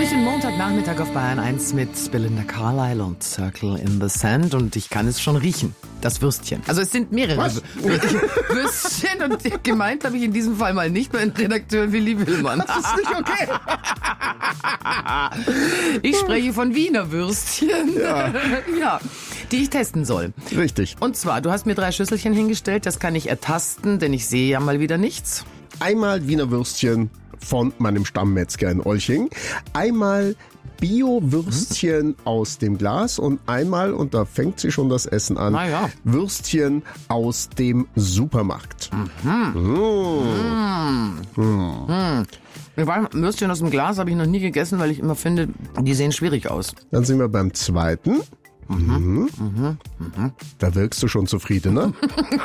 frischen Montagnachmittag auf Bayern 1 mit Belinda Carlisle und Circle in the Sand. Und ich kann es schon riechen, das Würstchen. Also es sind mehrere Würstchen und gemeint habe ich in diesem Fall mal nicht meinen Redakteur Willi Willmann. Das ist nicht okay. Ich spreche von Wiener Würstchen, ja, die ich testen soll. Richtig. Und zwar, du hast mir 3 Schüsselchen hingestellt, das kann ich ertasten, denn ich sehe ja mal wieder nichts. Einmal Wiener Würstchen von meinem Stammmetzger in Olching. Einmal Bio-Würstchen aus dem Glas und einmal, und da fängt sich schon das Essen an, Würstchen aus dem Supermarkt. Würstchen aus dem Glas habe ich noch nie gegessen, weil ich immer finde, die sehen schwierig aus. Dann sind wir beim zweiten. Da wirkst du schon zufrieden, ne?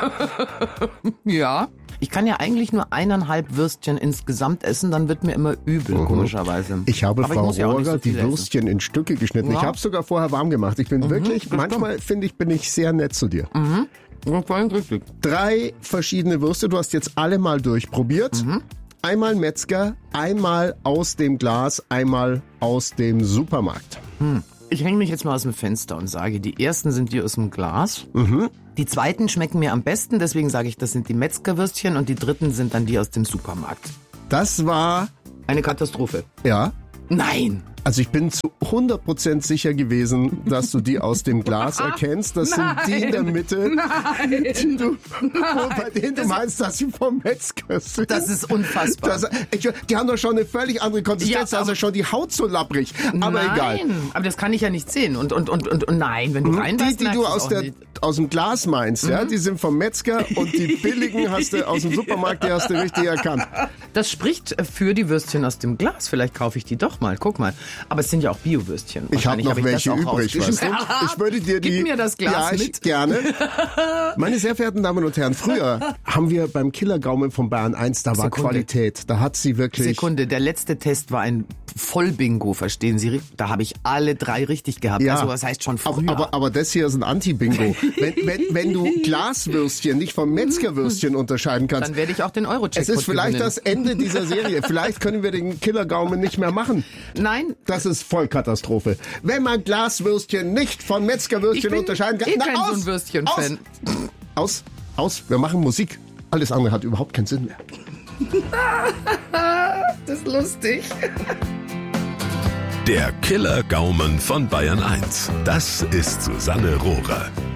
Ja. Ich kann ja eigentlich nur 1,5 Würstchen insgesamt essen, dann wird mir immer übel, komischerweise. Ich habe aber Frau ich ja Rohrer so die Würstchen in Stücke geschnitten. Ja. Ich habe es sogar vorher warm gemacht. Ich bin wirklich, manchmal finde ich, bin ich sehr nett zu dir. Ja, voll richtig. 3 verschiedene Würste, du hast jetzt alle mal durchprobiert. Einmal Metzger, einmal aus dem Glas, einmal aus dem Supermarkt. Ich hänge mich jetzt mal aus dem Fenster und sage, die ersten sind die aus dem Glas. Die zweiten schmecken mir am besten, deswegen sage ich, das sind die Metzgerwürstchen und die dritten sind dann die aus dem Supermarkt. Das war, Eine Katastrophe. ja, Nein! also ich bin zu 100% sicher gewesen, dass du die aus dem Glas erkennst. Das sind die in der Mitte, bei denen du meinst, dass sie vom Metzger sind. Das ist unfassbar. Die haben doch schon eine völlig andere Konsistenz, Ja, also schon die Haut so labbrig. Aber nein, egal. aber das kann ich ja nicht sehen. Und nein, wenn du Die, reinbeißt, die du merkst du es auch nicht. aus dem Glas meinst, ja, die sind vom Metzger und die billigen hast du aus dem Supermarkt, die hast du richtig erkannt. Das spricht für die Würstchen aus dem Glas. Vielleicht kaufe ich die doch mal. Guck mal. Aber es sind ja auch Bio-Würstchen. Ich habe noch welche übrig, weißt du? Ich würde dir die... Gib mir das Glas mit. Gerne. Meine sehr verehrten Damen und Herren, früher haben wir beim Killergaumen von Bayern 1, da war Sekunde. Qualität. Da hat sie wirklich... Sekunde, der letzte Test war ein Vollbingo, verstehen Sie? Da habe ich alle 3 richtig gehabt. Ja. Also das heißt schon früher. Aber das hier ist ein Anti-Bingo. Wenn du Glaswürstchen nicht vom Metzgerwürstchen unterscheiden kannst, Dann werde ich auch den Euro-Checkpot es ist vielleicht gewinnen. das Ende dieser Serie. Vielleicht können wir den Killergaumen nicht mehr machen. Nein, Das ist Vollkatastrophe. Wenn man Glaswürstchen nicht von Metzgerwürstchen ich bin unterscheiden kann. kein so ein Würstchen-Fan. Aus. Wir machen Musik. Alles andere hat überhaupt keinen Sinn mehr. Das ist lustig. Der Killer-Gaumen von Bayern 1. Das ist Susanne Rohrer.